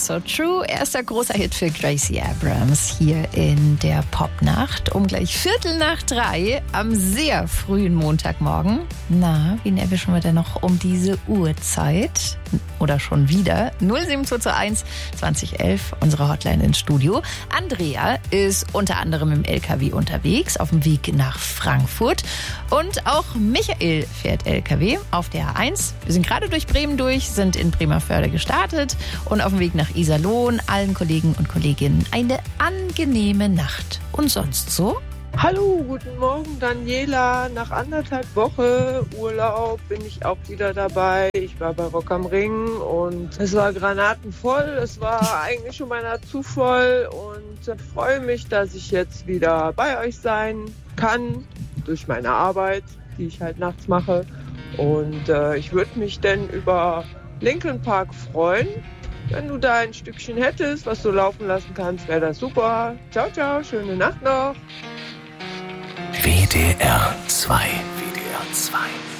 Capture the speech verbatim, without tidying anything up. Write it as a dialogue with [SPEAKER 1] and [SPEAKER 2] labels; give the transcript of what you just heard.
[SPEAKER 1] So True, erster großer Hit für Gracie Abrams hier in der Popnacht. Um gleich Viertel nach drei am sehr frühen Montagmorgen. Na, wen erwischen wir denn noch um diese Uhrzeit? Oder schon wieder? null sieben zwei zwei eins zwanzig elf, unsere Hotline ins Studio. Andrea ist unter anderem im L K W unterwegs, auf dem Weg nach Frankfurt. Und auch Michael fährt L K W auf der A eins. Wir sind gerade durch Bremen durch, sind in Bremervörde gestartet und auf dem Weg nach Iserlohn. Allen Kollegen und Kolleginnen eine angenehme Nacht. Und sonst so?
[SPEAKER 2] Hallo, guten Morgen Daniela. Nach anderthalb Wochen Urlaub bin ich auch wieder dabei. Ich war bei Rock am Ring und es war granatenvoll. Es war eigentlich schon beinahe zu voll und ich freue mich, dass ich jetzt wieder bei euch sein kann durch meine Arbeit, die ich halt nachts mache. Und äh, ich würde mich denn über Linkin Park freuen. Wenn du da ein Stückchen hättest, was du laufen lassen kannst, wäre das super. Ciao, ciao, schöne Nacht noch.
[SPEAKER 3] W D R zwei. W D R zwei.